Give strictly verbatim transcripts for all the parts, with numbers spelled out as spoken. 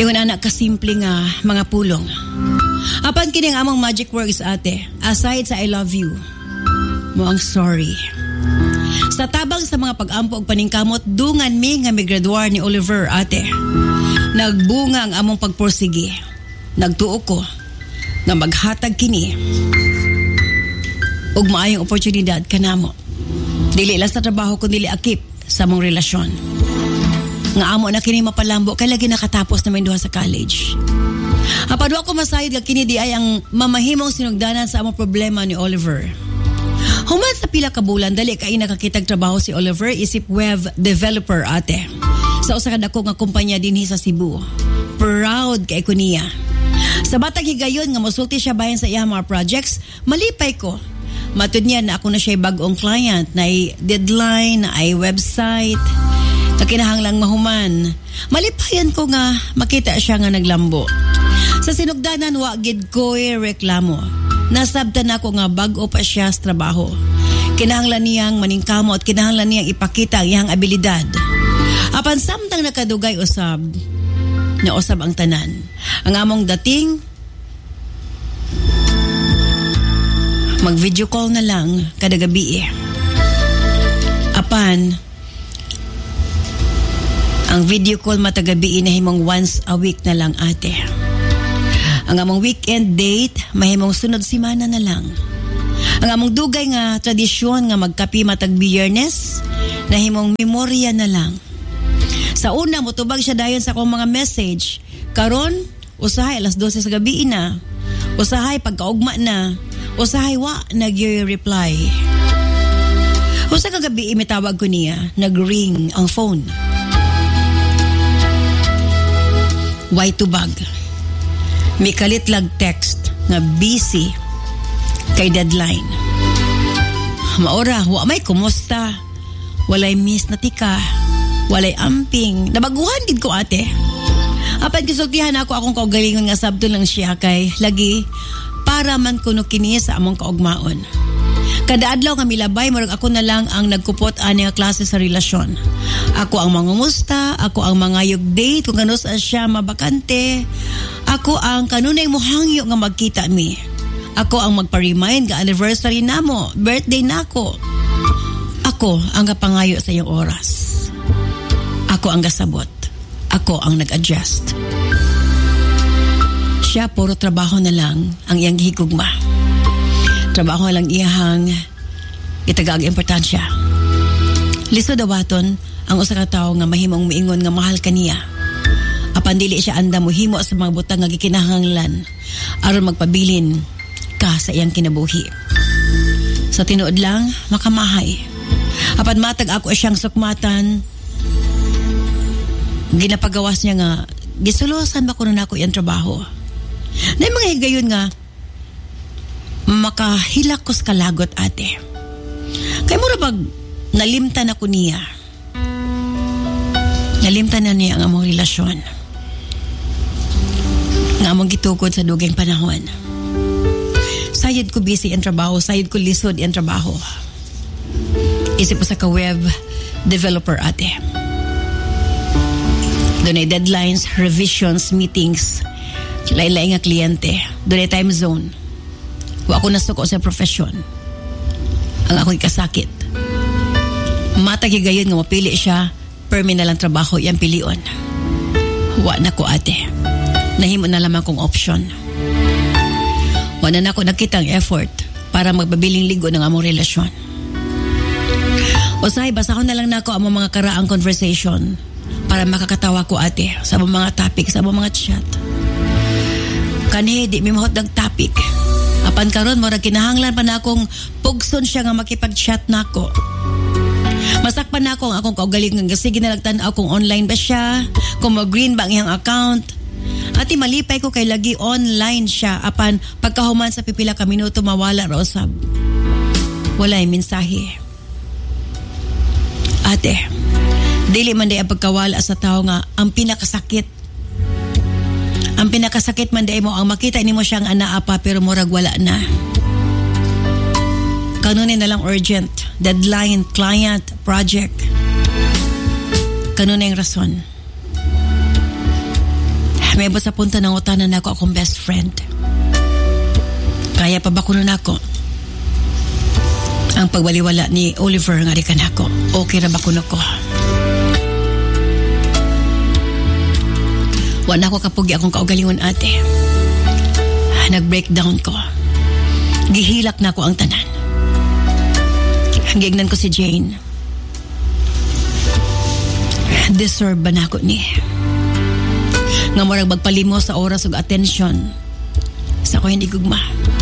Ingon anak kasimple nga mga pulong. Apan kining among magic words ate, aside sa I love you, mo ang sorry. Sa tabang sa mga pag-ampo og paningkamot, dungan mi nga migraduar ni Oliver ate. Nagbunga ang among pagporsige. Nagtuo ko nga maghatag kini og maayong oportunidad kanamo. Dili lang sa trabaho kundi dili akip sa among relasyon. Nga amo na kini mapalambo kay lagi nakatapos na may duha sa college. Apadwa ko masayod nga kini di ay ang mamahimong sinugdanan sa among problema ni Oliver. Human sa pila ka bulan dali kay nakakitag trabaho si Oliver isip web developer ate. Sa usa ka dako nga kumpanya dinhi sa Cebu. Proud kay ko niya. Sa batang higayon nga mosulti siya bahin sa iyang mga projects, malipay ko. Matud niya na ako na siya bag-ong client na ay deadline, na ay website, na kinahanglang mahuman. Malipayan ko nga makita siya nga naglambo. Sa sinugdanan wa gid ko reklamo. Nasabtan ako nga bag-o pa siya sa trabaho. Kinahanglan niyang maningkamo at kinahanglan niyang ipakita ang iyang abilidad. Apan samtang nakadugay usab, na usab ang tanan. Ang among dating mag-video call na lang kada gabi eh. Apan ang video call matagabi na himong once a week na lang ate. Ang among weekend date mahimong sunod simana na lang. Ang among dugay nga tradisyon nga magkapi matag Biyernes na himong memorya na lang. Sa una motubag siya dayon sa akong mga message. Karon usahay alas dose sa gabi na. Usahay pagkaugma na. Usahay wa nag-reply. Usa ka gabi imitawag ko niya, nag-ring ang phone. Why tubag? May kalit lag text nga busy kay deadline. Maora, wa may kumusta. Walay miss na tika. Walay amping. Nabaguhan gid ko ate. Apan gisultihan ako akong kaugalingon nga sabto lang siya kay lagi para man kuno kini sa among kaugmaon. Kada adlaw nga milabay murag ako na lang ang nagkupot ani nga klase sa relasyon. Ako ang mangumusta, ako ang mangayog date kung kanus siya mabakante. Ako ang kanunay mohangyo nga magkita mi. Ako ang magpa-remind nga anniversary namo, birthday nako. Ako ang kapangayo sa iyong oras. Ako ang gasabot. Ako ang nag-adjust. Siya puro trabaho na lang ang iyang higugma. Trabaho lang iyahang itagag importansya. Liso dawaton ang usa ka tawo nga mahimong miingon nga mahal kaniya. Apan dili siya anda mohimo sa mga butang nga gikinahanglan aron magpabilin ka sa iyang kinabuhi. Sa tinuod lang makamahay. Apan matag ako siyang sukmatan. Ginapagawas niya nga gisulusan ba kuno nako iyang trabaho. Na mga higayon nga makahilak ko sa kalagot ate. Kaya mura bag nalimtan ako niya. Nalimtan na niya ang among relasyon. Nga among gitukod sa duging panahon. Sayod ko busy ang trabaho, sayod ko lisod ang trabaho. Isip ko sa ka-web developer ate. Doon ay deadlines, revisions, meetings, lain-lain nga kliyente. Doon ay time zone. Wa ako nasuko sa profesyon. Ang ako'y kasakit. Matagigayon nga mapili siya, permanent lang trabaho, yung pilion. Wa na ko ate. Nahimo na lamang kong option. Wa na na ko nakita ang effort para magbabiling ligo ng among relasyon. O sahi, basa ko na lang na ako ang mga karaang conversation para makakatawa ko ate sa mga topic, sa mga chat. Kani, di may mahot ng topic. Apan karon mo kinahanglan pa na akong pugson siya nga makipag-chat na ako. Masakpan na ako ang akong kaugalingon nga sige na nagtanaw kung online ba siya, kung mag-green ba ang iyang account. Ati malipay ko kay lagi online siya. Apan pagkahuman sa pipila ka minuto mawala ra usab. Walay mensahe. Ate, dili man day ang pagkawala sa tao nga ang pinakasakit. Ang pinakasakit man day mo ang makita nimo siyang anaa pa pero murag wala na. Kanunin na lang urgent, deadline, client, project. Kanunin yung rason. May ba sa punta ng utanan na ako akong best friend. Kaya pa ba kuno nako? Ang pagbaliwala ni Oliver nga di ka nako. Okay ra ba kuno ko? Wala ko kapugi akong kaugalingon ate. Nag-breakdown ko. Gihilak na ko ang tanan. Gignan ko si Jane. Deserve ba na ako ni? Nga morag magpalimo sa oras ug atensyon sa ko hindi gugma.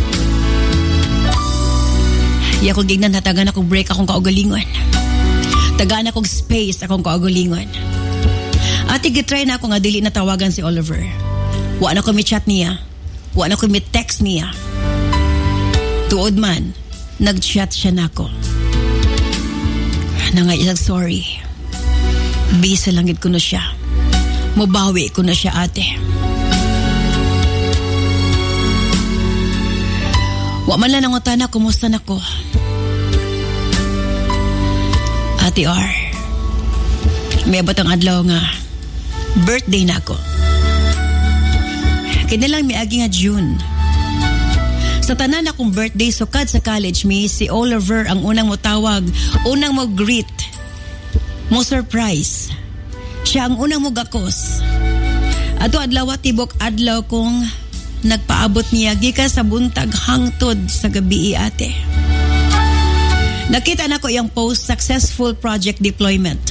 Iya ko gignan hatagan ako break akong kaugalingon. Tagaan akong space akong kaugalingon. Ate gitry na ako nga dili na tawagan si Oliver. Wa na ko mi chat niya. Wa na ko mi text niya. Tuod man, nag-chat siya nako. Nangay isang sorry. Bisa lang gid ko na siya. Mubawi ko na siya ate. Wa man lang nangutana kumusta na ko. Ate R, may batang adlaw nga birthday na ako. Kinilang miagi nga June. Sa tanan akong birthday sukad sa college mi, si Oliver ang unang mo tawag, unang mo greet, mo surprise. Siya ang unang mo gakos. Ato adlaw tibok adlaw kong nagpaabot niya gikan sa buntag hangtod sa gabi ate. Nakita na ko yung post successful project deployment.